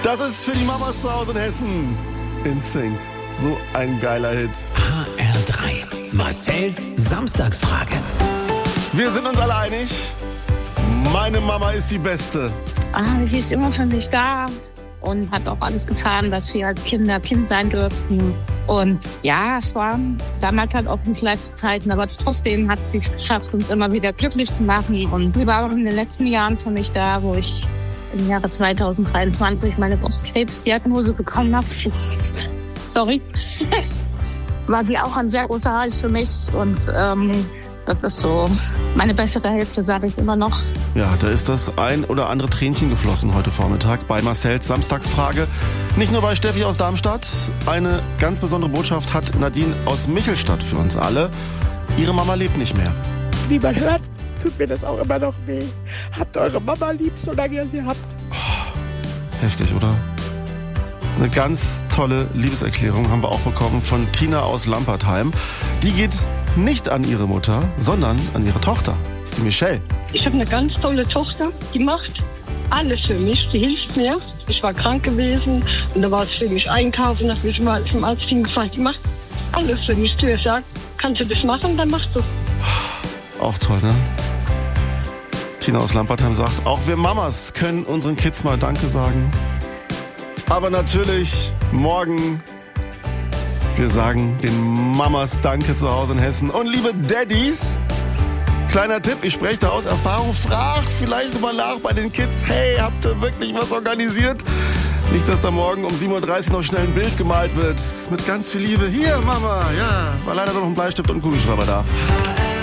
Das ist für die Mamas zu Hause in Hessen. In Sync. So ein geiler Hit. HR3. Marcells Samstagsfrage. Wir sind uns alle einig. Meine Mama ist die Beste. Sie ist immer für mich da und hat auch alles getan, was wir als Kinder Kind sein durften. Und ja, es waren damals halt auch nicht leichte Zeiten, aber trotzdem hat sie es geschafft, uns immer wieder glücklich zu machen. Und sie war auch in den letzten Jahren für mich da, wo ich im Jahre 2023 meine Brustkrebsdiagnose bekommen habe. Sorry. War sie auch ein sehr großer Halt für mich und das ist so meine bessere Hälfte, sage ich immer noch. Ja, da ist das ein oder andere Tränchen geflossen heute Vormittag bei Marcells Samstagsfrage. Nicht nur bei Steffi aus Darmstadt. Eine ganz besondere Botschaft hat Nadine aus Michelstadt für uns alle. Ihre Mama lebt nicht mehr. Wie man hört, tut mir das auch immer noch weh. Habt eure Mama lieb, solange ihr sie habt. Heftig, oder? Eine ganz tolle Liebeserklärung haben wir auch bekommen von Tina aus Lampertheim. Die geht nicht an ihre Mutter, sondern an ihre Tochter. Das ist die Michelle. Ich habe eine ganz tolle Tochter, die macht alles für mich, die hilft mir. Ich war krank gewesen und da war es für mich einkaufen, da habe ich mal zum Arzt gefragt, die macht alles für mich. Ich sage, kannst du das machen, dann machst du. Auch toll, ne? Tina aus Lampertheim sagt, auch wir Mamas können unseren Kids mal Danke sagen. Aber natürlich morgen, wir sagen den Mamas Danke zu Hause in Hessen. Und liebe Daddys, kleiner Tipp, ich spreche da aus Erfahrung, fragt vielleicht mal nach bei den Kids, hey, habt ihr wirklich was organisiert? Nicht, dass da morgen um 7.30 Uhr noch schnell ein Bild gemalt wird mit ganz viel Liebe. Hier, Mama, ja, war leider noch ein Bleistift und ein Kugelschreiber da.